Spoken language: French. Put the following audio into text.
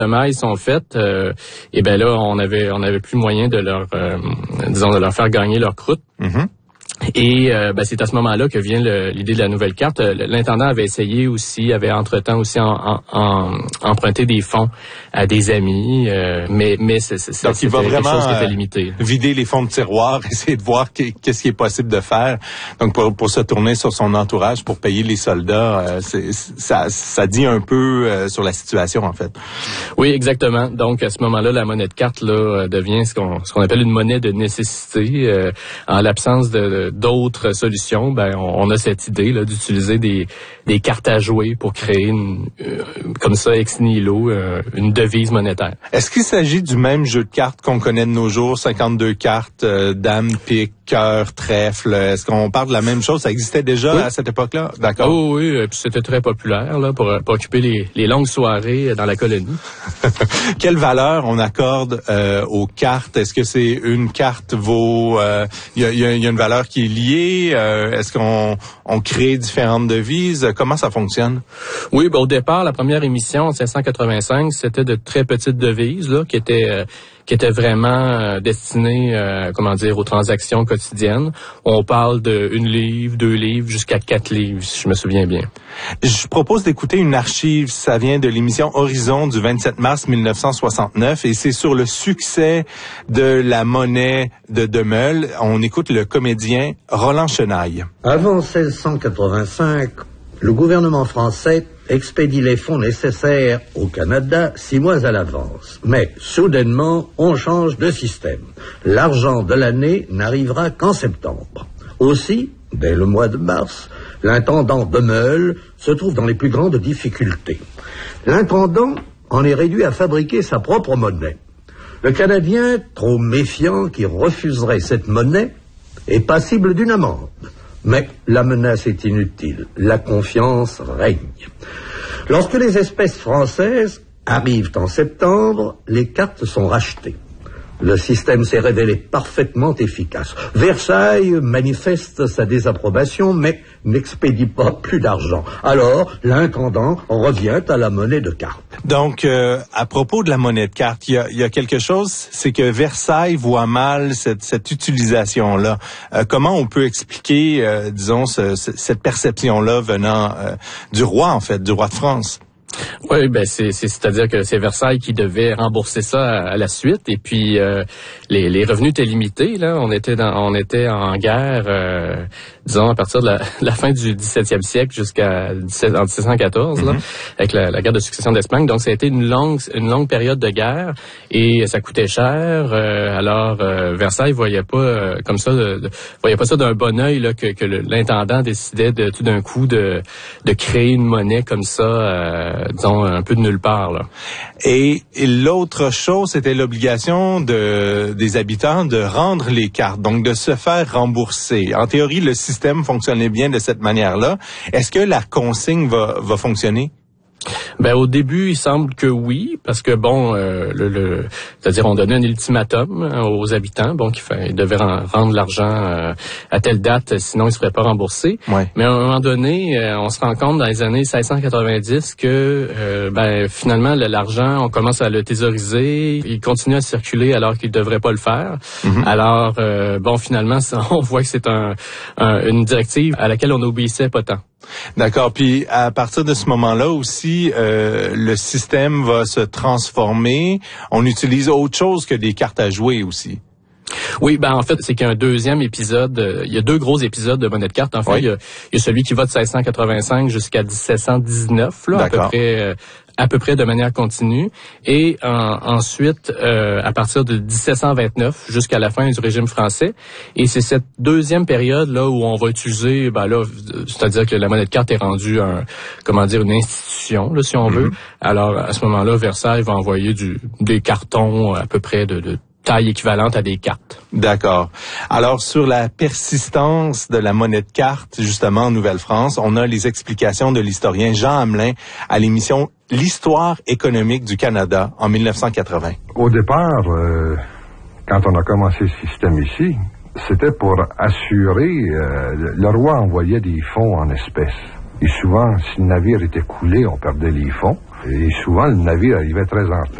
de mailles sont faites, et ben là, on avait plus moyen de leur, de leur faire gagner leur croûte. Mm-hmm. Et c'est à ce moment-là que vient l'idée de la nouvelle carte. L'intendant avait essayé aussi, avait entre-temps aussi emprunté des fonds à des amis, mais donc il va vraiment quelque chose qui était limité. Vider les fonds de tiroir, essayer de voir qu'est-ce qui est possible de faire. Donc pour se tourner sur son entourage pour payer les soldats, ça dit un peu sur la situation en fait. Oui, exactement. Donc à ce moment-là, la monnaie de carte là devient ce qu'on appelle une monnaie de nécessité. En l'absence d'autres solutions, on a cette idée là d'utiliser des cartes à jouer pour créer comme ça ex nihilo une devise monétaire. Est-ce qu'il s'agit du même jeu de cartes qu'on connaît de nos jours, 52 cartes, dame, pique, cœur, trèfle? Est-ce qu'on parle de la même chose? Ça existait déjà à cette époque-là? D'accord. Oh, oui, puis c'était très populaire là pour occuper les longues soirées dans la colonie. Quelle valeur on accorde aux cartes? Est-ce que c'est une carte vaut... Il y a une valeur qui est liée? Est-ce qu'on crée différentes devises? Comment ça fonctionne? Oui, au départ, la première émission, en 1785, c'était de très petites devises là, qui étaient vraiment destinées, aux transactions quotidiennes. On parle de 1 livre, 2 livres, jusqu'à 4 livres, si je me souviens bien. Je propose d'écouter une archive. Ça vient de l'émission Horizon du 27 mars 1969 et c'est sur le succès de la monnaie de Demeule. On écoute le comédien Roland Chenaille. Avant 1685, le gouvernement français expédie les fonds nécessaires au Canada 6 mois à l'avance. Mais, soudainement, on change de système. L'argent de l'année n'arrivera qu'en septembre. Aussi, dès le mois de mars, l'intendant Demeule se trouve dans les plus grandes difficultés. L'intendant en est réduit à fabriquer sa propre monnaie. Le Canadien, trop méfiant qui refuserait cette monnaie, est passible d'une amende. Mais la menace est inutile. La confiance règne. Lorsque les espèces françaises arrivent en septembre, les cartes sont rachetées. Le système s'est révélé parfaitement efficace. Versailles manifeste sa désapprobation, mais n'expédie pas plus d'argent. Alors, l'intendant revient à la monnaie de carte. Donc, à propos de la monnaie de carte, il y a quelque chose, c'est que Versailles voit mal cette utilisation-là. Comment on peut expliquer, cette perception-là venant du roi, en fait, du roi de France? Oui, c'est-à-dire que c'est Versailles qui devait rembourser ça à la suite, et puis les revenus étaient limités. Là, on était en guerre, à partir de la fin du 17e siècle jusqu'à 1714, là, avec la guerre de succession d'Espagne. Donc, ça a été une longue période de guerre et ça coûtait cher. Alors, Versailles voyait pas voyait pas ça d'un bon œil là que l'intendant décidait tout d'un coup de créer une monnaie comme ça. Un peu de nulle part, là. Et l'autre chose, c'était l'obligation des habitants de rendre les cartes, donc de se faire rembourser. En théorie, le système fonctionnait bien de cette manière-là. Est-ce que la consigne va fonctionner? Au début, il semble que oui, parce que c'est-à-dire on donnait un ultimatum aux habitants, qu'ils devaient rendre l'argent à telle date, sinon ils se feraient pas rembourser. Ouais. Mais à un moment donné, on se rend compte dans les années 1690 que finalement l'argent, on commence à le thésauriser, il continue à circuler alors qu'il devrait pas le faire. Mm-hmm. Alors finalement, on voit que c'est une directive à laquelle on obéissait pas tant. D'accord. Puis à partir de ce moment-là aussi, le système va se transformer. On utilise autre chose que des cartes à jouer aussi. Oui, en fait, c'est qu'il y a un deuxième épisode. Il y a 2 gros épisodes de monnaie de carte. En fait, il y a celui qui va de 1685 jusqu'à 1719, là, à peu près de manière continue. Et ensuite, à partir de 1729 jusqu'à la fin du régime français. Et c'est cette deuxième période là où on va utiliser, c'est-à-dire que la monnaie de carte est rendue une institution, là, si on veut. Alors à ce moment-là, Versailles va envoyer des cartons à peu près de taille équivalente à des cartes. D'accord. Alors, sur la persistance de la monnaie de carte, justement, en Nouvelle-France, on a les explications de l'historien Jean Hamelin à l'émission L'histoire économique du Canada en 1980. Au départ, quand on a commencé ce système ici, c'était pour assurer, le roi envoyait des fonds en espèces. Et souvent, si le navire était coulé, on perdait les fonds. Et souvent, le navire arrivait très en retard.